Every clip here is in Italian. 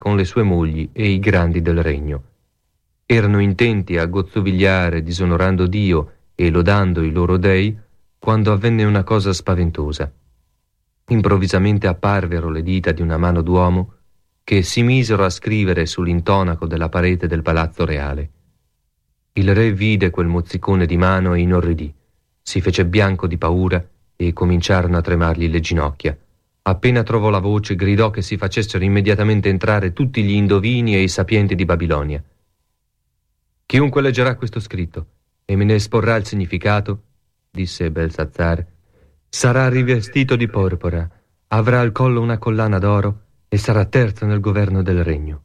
con le sue mogli e i grandi del regno. Erano intenti a gozzovigliare disonorando Dio e lodando i loro dei, quando avvenne una cosa spaventosa. Improvvisamente apparvero le dita di una mano d'uomo che si misero a scrivere sull'intonaco della parete del palazzo reale. Il re vide quel mozzicone di mano e inorridì, si fece bianco di paura e cominciarono a tremargli le ginocchia. Appena trovò la voce, gridò che si facessero immediatamente entrare tutti gli indovini e i sapienti di Babilonia. Chiunque leggerà questo scritto e me ne esporrà il significato, disse Belsazzar, sarà rivestito di porpora, avrà al collo una collana d'oro e sarà terzo nel governo del regno.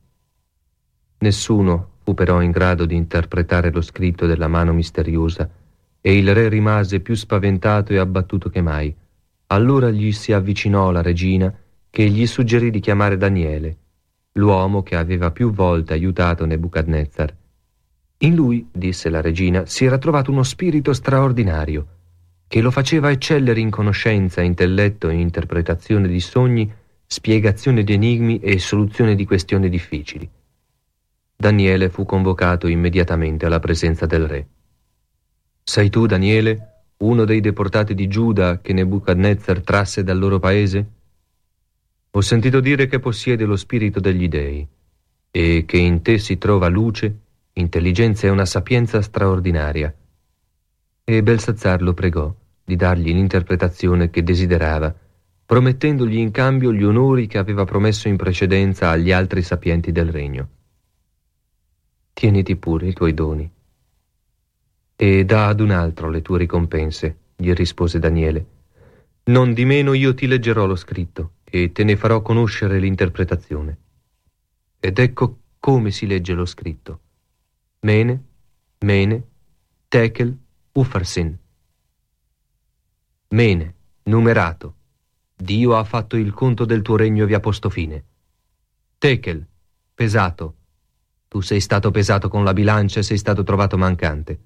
Nessuno fu però in grado di interpretare lo scritto della mano misteriosa e il re rimase più spaventato e abbattuto che mai. Allora gli si avvicinò la regina che gli suggerì di chiamare Daniele, l'uomo che aveva più volte aiutato Nebuchadnezzar. In lui, disse la regina, si era trovato uno spirito straordinario che lo faceva eccellere in conoscenza, intelletto e interpretazione di sogni, spiegazione di enigmi e soluzione di questioni difficili. Daniele fu convocato immediatamente alla presenza del re. Sei tu, Daniele, uno dei deportati di Giuda che Nebuchadnezzar trasse dal loro paese? Ho sentito dire che possiede lo spirito degli dei e che in te si trova luce, intelligenza e una sapienza straordinaria. E Belsazzar lo pregò di dargli l'interpretazione che desiderava, promettendogli in cambio gli onori che aveva promesso in precedenza agli altri sapienti del regno. Tieniti pure i tuoi doni e dà ad un altro le tue ricompense, gli rispose Daniele. Non di meno io ti leggerò lo scritto e te ne farò conoscere l'interpretazione. Ed ecco come si legge lo scritto. Mene, Mene, Tekel, Ufarsin. Mene, numerato. Dio ha fatto il conto del tuo regno e vi ha posto fine. Tekel, pesato. Tu sei stato pesato con la bilancia e sei stato trovato mancante.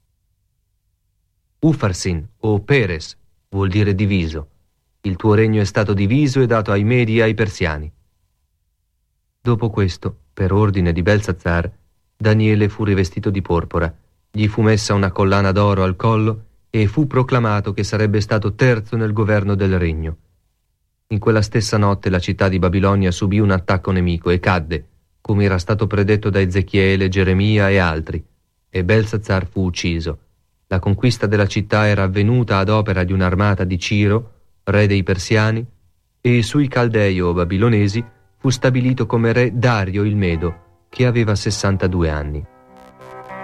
Ufarsin, o Peres, vuol dire diviso. Il tuo regno è stato diviso e dato ai Medi e ai Persiani. Dopo questo, per ordine di Belsazzar, Daniele fu rivestito di porpora, gli fu messa una collana d'oro al collo e fu proclamato che sarebbe stato terzo nel governo del regno. In quella stessa notte la città di Babilonia subì un attacco nemico e cadde, come era stato predetto da Ezechiele, Geremia e altri, e Belsazzar fu ucciso. La conquista della città era avvenuta ad opera di un'armata di Ciro, re dei Persiani, e sui Caldei o Babilonesi fu stabilito come re Dario il Medo, che aveva 62 anni.